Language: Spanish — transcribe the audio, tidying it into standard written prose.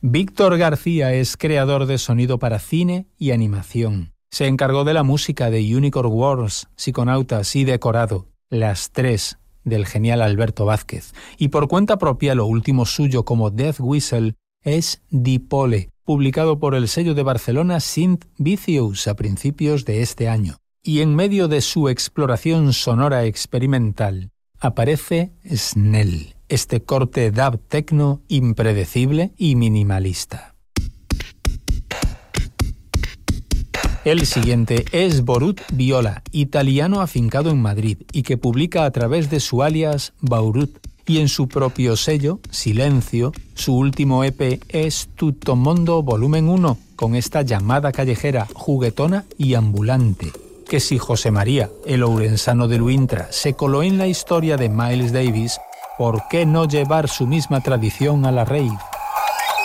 Víctor García es creador de sonido para cine y animación. Se encargó de la música de Unicorn Wars, Psiconautas y Decorado, las 3 del genial Alberto Vázquez. Y por cuenta propia, lo último suyo como Death Whistle es Dipole, publicado por el sello de Barcelona Synth Vicious a principios de este año. Y en medio de su exploración sonora experimental, aparece Snell, este corte dub techno impredecible y minimalista. El siguiente es Borut Viola, italiano afincado en Madrid y que publica a través de su alias Baurut, y en su propio sello, Silencio, su último EP es Tutto Mondo Volumen 1, con esta llamada callejera, juguetona y ambulante. Que si José María, el ourensano del Uintra, se coló en la historia de Miles Davis, ¿por qué no llevar su misma tradición a la rave?